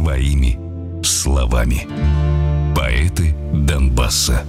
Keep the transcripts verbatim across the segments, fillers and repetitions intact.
своими словами. Поэты Донбасса.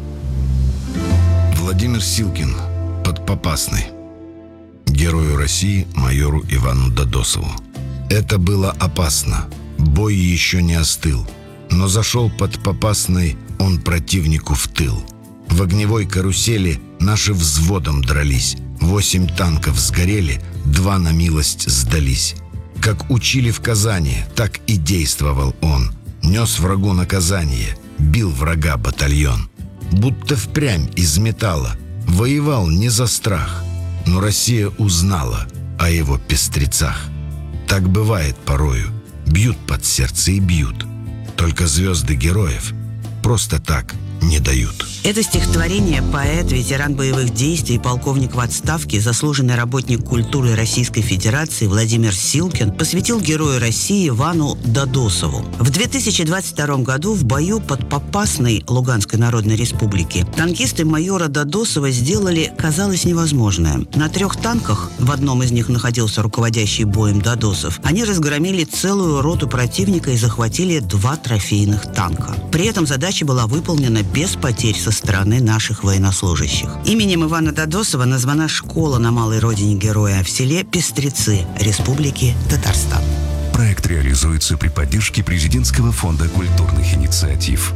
Владимир Силкин. Под Попасной. Герою России майору Ивану Додосову. Это было опасно. Бой еще не остыл. Но зашел под Попасной он противнику в тыл. В огневой карусели наши взводом дрались. Восемь танков сгорели, два на милость сдались. Как учили в Казани, так и действовал он. Нес врагу наказание, бил врага батальон. Будто впрямь из металла, воевал не за страх. Но Россия узнала о его пестрецах. Так бывает порою, бьют под сердце и бьют. Только звезды героев просто так не дают. Это стихотворение поэт, ветеран боевых действий, полковник в отставке, заслуженный работник культуры Российской Федерации Владимир Силкин посвятил герою России Ивану Додосову. В две тысячи двадцать втором году в бою под Попасной Луганской Народной Республики танкисты майора Додосова сделали, казалось, невозможное. На трех танках, в одном из них находился руководящий боем Додосов, они разгромили целую роту противника и захватили два трофейных танка. При этом задача была выполнена без потерь со стороны наших военнослужащих. Именем Ивана Додосова названа школа на малой родине героя в селе Пестрецы Республики Татарстан. Проект реализуется при поддержке Президентского фонда культурных инициатив.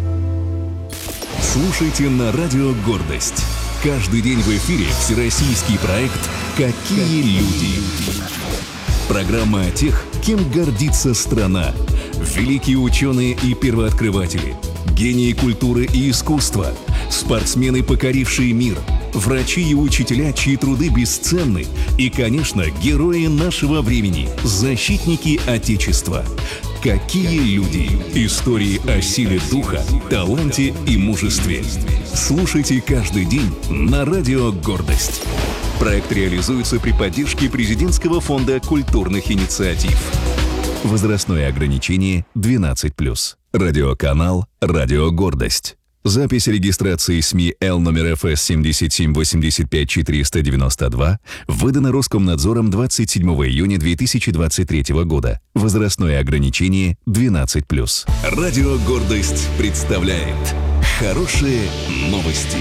Слушайте на радио «Гордость». Каждый день в эфире всероссийский проект «Какие люди». Программа о тех, кем гордится страна. Великие ученые и первооткрыватели, гении культуры и искусства, спортсмены, покорившие мир, врачи и учителя, чьи труды бесценны, и, конечно, герои нашего времени, защитники Отечества. Какие люди! Истории о силе духа, таланте и мужестве. Слушайте каждый день на радио «Гордость». Проект реализуется при поддержке Президентского фонда культурных инициатив. Возрастное ограничение двенадцать плюс. Радиоканал «Радио Гордость». Запись регистрации СМИ Л номер Эф Эс семь семь восемь пять четыре девять два выдана Роскомнадзором двадцать седьмого июня две тысячи двадцать третьего года. Возрастное ограничение двенадцать плюс. Радио «Гордость» представляет хорошие новости.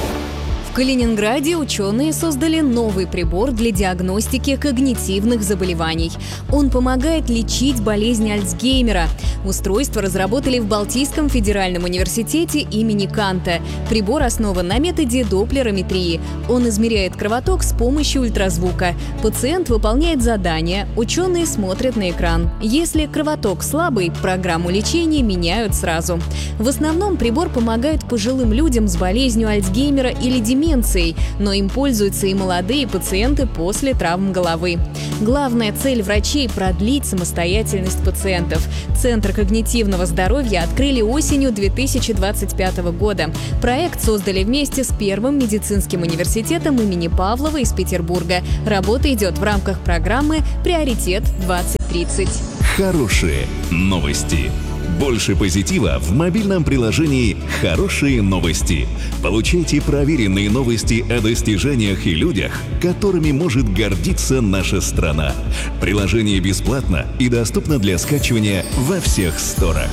В Калининграде ученые создали новый прибор для диагностики когнитивных заболеваний. Он помогает лечить болезнь Альцгеймера. Устройство разработали в Балтийском федеральном университете имени Канта. Прибор основан на методе доплерометрии. Он измеряет кровоток с помощью ультразвука. Пациент выполняет задание, ученые смотрят на экран. Если кровоток слабый, программу лечения меняют сразу. В основном прибор помогает пожилым людям с болезнью Альцгеймера или деменцией, но им пользуются и молодые пациенты после травм головы. Главная цель врачей – продлить самостоятельность пациентов. Центр когнитивного здоровья открыли осенью две тысячи двадцать пятого года. Проект создали вместе с Первым медицинским университетом имени Павлова из Петербурга. Работа идет в рамках программы «Приоритет двадцать тридцать». Хорошие новости. Больше позитива в мобильном приложении «Хорошие новости». Получайте проверенные новости о достижениях и людях, которыми может гордиться наша страна. Приложение бесплатно и доступно для скачивания во всех сторах.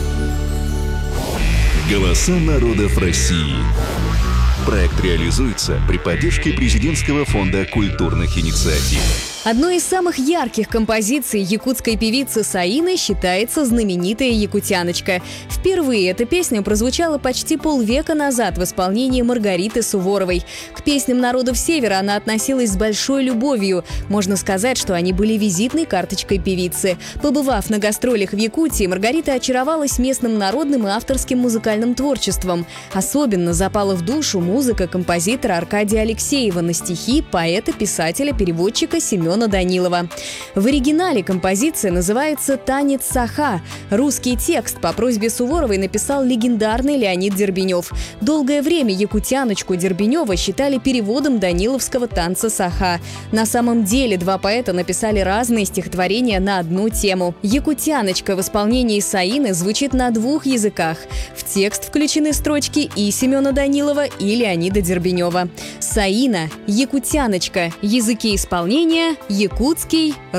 Голоса народов России. Проект реализуется при поддержке Президентского фонда культурных инициатив. Одной из самых ярких композиций якутской певицы Саины считается знаменитая «Якутяночка». Впервые эта песня прозвучала почти полвека назад в исполнении Маргариты Суворовой. К песням народов Севера она относилась с большой любовью. Можно сказать, что они были визитной карточкой певицы. Побывав на гастролях в Якутии, Маргарита очаровалась местным народным и авторским музыкальным творчеством. Особенно запала в душу музыка композитора Аркадия Алексеева на стихи поэта, писателя, переводчика Семена Данилова. В оригинале композиция называется «Танец Саха». Русский текст по просьбе Суворовой написал легендарный Леонид Дербенев. Долгое время «Якутяночку» Дербенева считали переводом даниловского танца Саха. На самом деле два поэта написали разные стихотворения на одну тему. «Якутяночка» в исполнении Саины звучит на двух языках. В текст включены строчки и Семена Данилова, и Леонида Дербенева. Саина, «Якутяночка», языки исполнения – якутский,